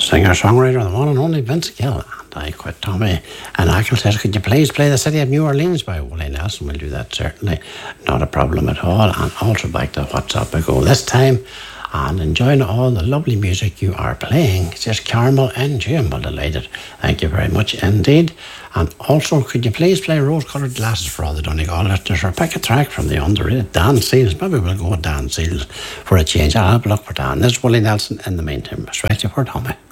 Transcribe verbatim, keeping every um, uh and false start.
singer-songwriter, the one and only Vince Gill. And I quit Tommy. And Ackle says, could you please play The City of New Orleans by Willie Nelson? We'll do that, certainly. Not a problem at all. And also back to WhatsApp I go this time. And enjoying all the lovely music you are playing. It's just Carmel and Jim. Well, delighted. Thank you very much indeed. And also, could you please play Rose-Coloured Glasses for all the Donegal listeners, or pick a track from the underrated Dan Seals? Maybe we'll go with Dan Seals for a change. I'll have a look for Dan. This is Willie Nelson in the meantime. Stretch you for Tommy.